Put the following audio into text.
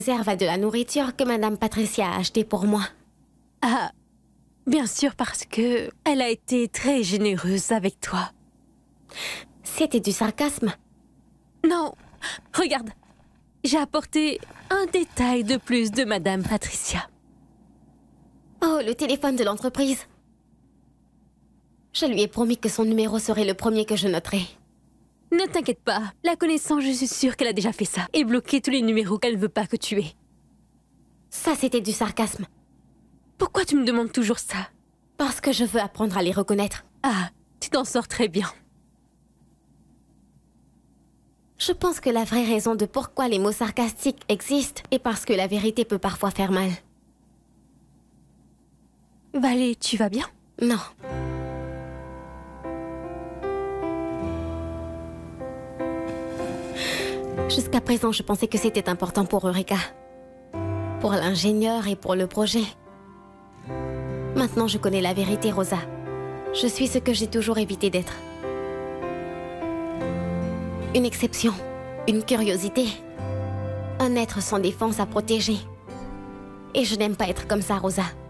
réserve de la nourriture que Madame Patricia a achetée pour moi. Ah, bien sûr, parce que elle a été très généreuse avec toi. C'était du sarcasme. Non, regarde. J'ai apporté un détail de plus de Madame Patricia. Oh, le téléphone de l'entreprise. Je lui ai promis que son numéro serait le premier que je noterais. Ne t'inquiète pas, la connaissant, je suis sûre qu'elle a déjà fait ça et bloqué tous les numéros qu'elle ne veut pas que tu aies. Ça, c'était du sarcasme. Pourquoi tu me demandes toujours ça? Parce que je veux apprendre à les reconnaître. Ah, tu t'en sors très bien. Je pense que la vraie raison de pourquoi les mots sarcastiques existent est parce que la vérité peut parfois faire mal. Valé, tu vas bien? Non. Jusqu'à présent, je pensais que c'était important pour Eureka. Pour l'ingénieur et pour le projet. Maintenant, je connais la vérité, Rosa. Je suis ce que j'ai toujours évité d'être. Une exception, une curiosité. Un être sans défense à protéger. Et je n'aime pas être comme ça, Rosa.